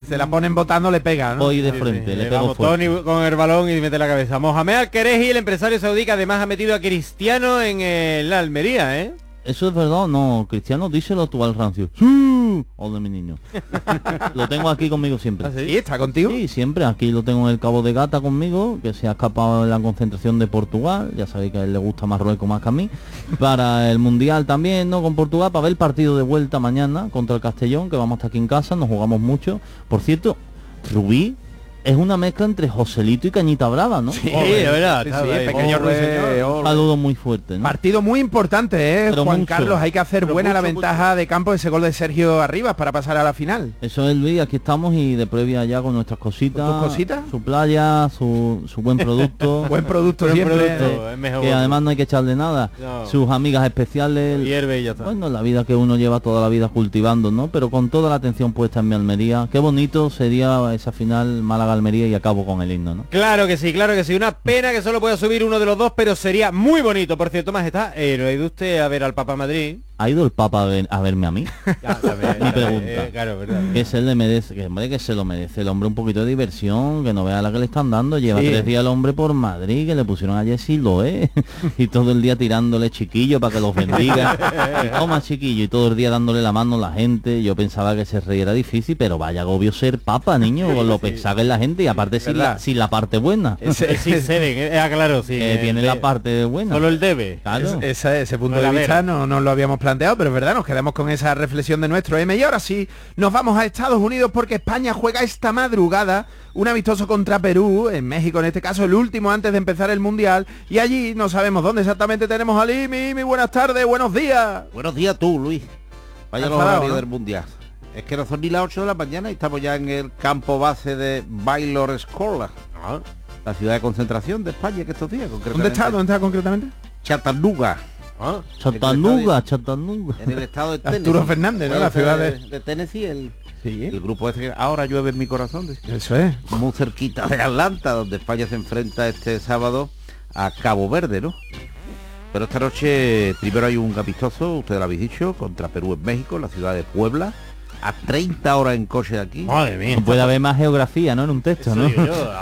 se la ponen botando, le pega, ¿no? Voy de frente, le pego fuerte. Tony con el balón y mete la cabeza. Mohamed Al-Quereji, el empresario saudí, que además ha metido a Cristiano en la Almería, ¿eh? Eso es verdad, no, Cristiano, díselo tú al rancio. ¡Sí! Hola, mi niño. Lo tengo aquí conmigo siempre. ¿Ah, sí? ¿Está contigo? Sí, siempre. Aquí lo tengo en el Cabo de Gata conmigo, que se ha escapado en la concentración de Portugal. Ya sabéis que a él le gusta Marruecos más que a mí. Para el Mundial también, ¿no? Con Portugal, para ver el partido de vuelta mañana contra el Castellón, que vamos hasta aquí en casa, nos jugamos mucho. Por cierto, Rubí es una mezcla entre Joselito y Cañita Brava, ¿no? Sí, de verdad. Sí, pequeño ruiseñor. Un saludo muy fuerte, ¿no? Partido muy importante, Pero Juan mucho. Carlos. Hay que hacer Pero buena la mucho, ventaja de campo, ese gol de Sergio Arribas para pasar a la final. Eso es, Luis, aquí estamos y de previa ya con nuestras cositas. ¿Tus cositas? Su playa, su buen producto. Buen producto Buen siempre. producto, es mejor. Que además no hay que echarle nada. No. Sus amigas especiales. Hierve y ya está. Bueno, la vida que uno lleva toda la vida cultivando, ¿no? Pero con toda la atención puesta en mi Almería. Qué bonito sería esa final Málaga-Almería y acabo con el himno, ¿no? Claro que sí, claro que sí. Una pena que solo pueda subir uno de los dos, pero sería muy bonito. Por cierto, Majestad, ¿no ha ido usted a ver al Papa Madrid? ¿Ha ido el Papa a verme a mí? Mi pregunta. Claro, verdad. Que se le merece, que, hombre, que se lo merece el hombre un poquito de diversión, que no vea la que le están dando. Lleva Sí. 3 días el hombre por Madrid, que le pusieron ayer Siloé, y todo el día tirándole chiquillo para que los bendiga. Y toma chiquillo, y todo el día dándole la mano a la gente. Yo pensaba que se reía era difícil, pero vaya agobio ser papa, niño, con lo pesada que es la gente, y aparte sin la parte buena. Sí, ceden, claro, sí. Tiene la parte buena. Solo el debe. Claro. Ese punto No de la vista vera. no lo habíamos planteado, pero es verdad, nos quedamos con esa reflexión de nuestro M. Y ahora sí, nos vamos a Estados Unidos porque España juega esta madrugada un amistoso contra Perú, en México en este caso, el último antes de empezar el Mundial, y allí no sabemos dónde exactamente tenemos a Imi. Buenas tardes, buenos días. Buenos días tú, Luis. Vaya los Enfadado, horarios ¿no? del Mundial. Es que no son ni las 8 de la mañana y estamos ya en el campo base de Baylor Escola, la ciudad de concentración de España que estos días, concretamente. ¿Dónde está concretamente? Chattanooga, Chattanooga. en el estado de Tennessee. Arturo Fernández, ¿no? La ciudad de Tennessee, el Sí, grupo ese que ahora llueve en mi corazón, decía. eso es. Muy cerquita de Atlanta, donde España se enfrenta este sábado a Cabo Verde, ¿no? Pero esta noche primero hay un amistoso, ustedes lo habéis dicho, contra Perú en México, en la ciudad de Puebla, a 30 horas en coche de aquí. Madre mía. No puede haber más geografía, ¿no? En un texto, ¿no?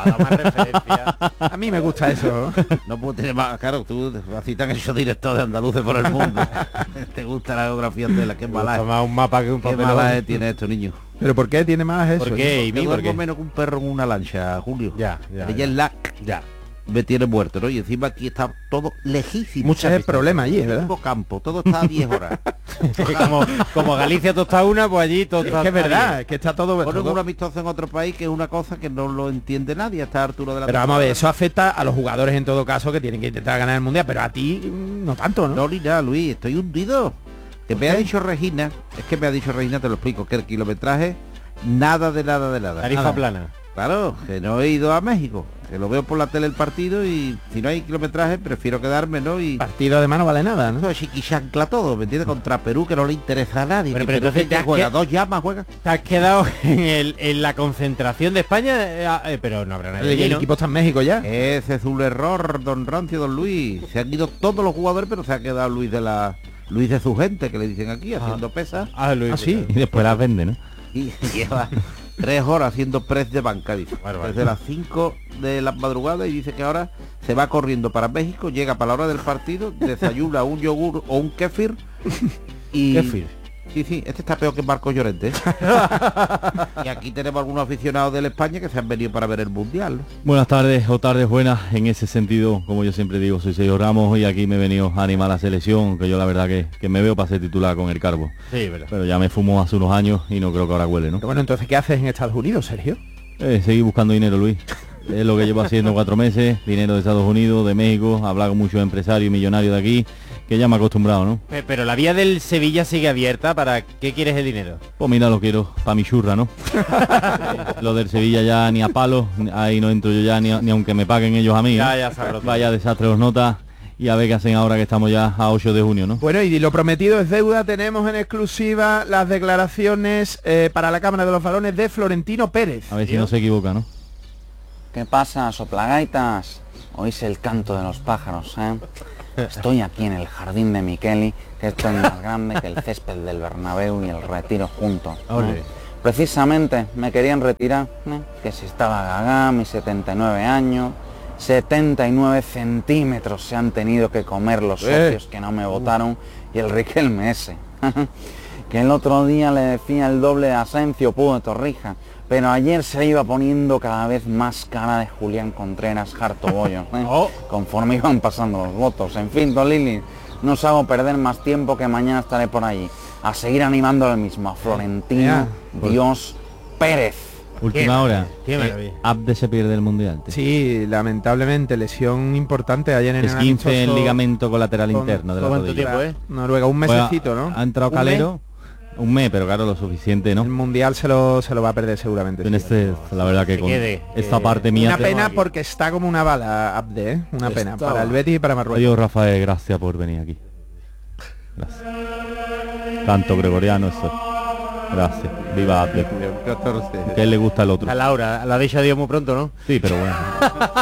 A mí me gusta eso. No puedo tener más, claro, tú así te han hecho director de andaluces por el mundo. Te gusta la geografía de la que mala Más un mapa que un qué papel. mala tiene esto, niño. ¿Pero por qué tiene más eso? ¿Por qué? ¿Y Yo mí? ¿Por duermo qué? menos que un perro en una lancha, Julio. Ya. Ella es la me tiene muerto, ¿no? Y encima aquí está todo lejísimo. Ese es el problema allí, ¿verdad? Tipo campo, todo está a 10 horas. como Galicia tosta una, pues allí todo Es que es verdad, es que está todo... Ponen un amistoso en otro país que es una cosa que no lo entiende nadie a esta altura de la Pero vamos a ver, temporada. eso afecta a los jugadores en todo caso que tienen que intentar ganar el Mundial, pero a ti no tanto, ¿no? No, ni nada, Luis, estoy hundido. Que me ha dicho Regina, te lo explico, que el kilometraje, nada de nada. Tarifa Nada. plana. Claro, que no he ido a México, que lo veo por la tele el partido y si no hay kilometraje prefiero quedarme, ¿no? Y Partido además no vale nada, ¿no? eso es chiquichancla todo, ¿me entiendes? Contra Perú, que no le interesa a nadie. Pero que Perú entonces que ya juega, que- 2 llamas juega. Te has quedado en la concentración de España, pero no habrá nadie allí, El ¿no? equipo está en México ya. Ese es un error, don Rancio, don Luis. Se han ido todos los jugadores, pero se ha quedado Luis de su gente, que le dicen aquí, haciendo pesas. Ah, Luis. Ah, sí. Y después las vende, ¿no? Y lleva 3 horas haciendo press de banca, dice. Bárbaro. Desde las 5 de la madrugada y dice que ahora se va corriendo para México, llega para la hora del partido, desayuna un yogur o un kéfir y... Kéfir. Sí, este está peor que Marco Llorente. Y aquí tenemos algunos aficionados de España que se han venido para ver el Mundial, ¿no? Buenas tardes o tardes buenas, en ese sentido, como yo siempre digo, soy Sergio Ramos y aquí me he venido a animar a la selección, que yo la verdad que me veo para ser titular con el Carbo. Sí, verdad. Pero ya me fumo hace unos años y no creo que ahora huele, ¿no? Pero bueno, entonces, ¿qué haces en Estados Unidos, Sergio? Seguir buscando dinero, Luis. Es lo que llevo haciendo 4 meses, dinero de Estados Unidos, de México, hablar con muchos empresarios y millonarios de aquí, que ya me he acostumbrado, ¿no? Pero la vía del Sevilla sigue abierta. ¿Para qué quieres el dinero? Pues mira, lo quiero para mi churra, ¿no? Lo del Sevilla ya ni a palos, ahí no entro yo ya ni aunque me paguen ellos a mí. Ya se ha roto. Vaya desastre los notas y a ver qué hacen ahora que estamos ya a 8 de junio, ¿no? Bueno, y lo prometido es deuda. Tenemos en exclusiva las declaraciones para la Cámara de los Balones de Florentino Pérez. A ver si no se equivoca, ¿no? ¿Qué pasa, soplagaitas? Oís el canto de los pájaros, ¿eh? Estoy aquí en el jardín de Miqueli, que esto es más grande que el césped del Bernabéu y el Retiro juntos, ¿no? Ole. Precisamente me querían retirar, que si estaba gaga, mis 79 años, 79 centímetros se han tenido que comer los socios que no me votaron y el Riquelme ese. Que el otro día le decía el doble de Asencio, de Torrija, pero ayer se iba poniendo cada vez más cara de Julián Contreras Harto Bollo, conforme iban pasando los votos. En fin, don Lili, no os hago perder más tiempo, que mañana estaré por allí a seguir animando al mismo, a Florentino Dios Pérez. Última hora. Qué maravilla. Abde se pierde el mundial. Tío. Sí, lamentablemente, lesión importante ayer en el Esguince en amistoso ligamento colateral con- interno de la ¿cuánto rodilla. tiempo, Noruega, un Pues mesecito, ¿no? Ha entrado ¿Un Calero. Un mes, pero claro, lo suficiente, El ¿no? mundial se lo va a perder seguramente. En sí. la verdad que Que con quede, esta que- parte mía... Una te- pena porque está como una bala, Abde, ¿eh? Una pena para el Betis y para Marruecos. Adiós, Rafael, gracias por venir aquí. Gracias. Canto gregoriano, eso. Gracias. Viva Abde. Que a él le gusta el otro. A Laura, la ha dicho adiós muy pronto, ¿no? Sí, pero bueno.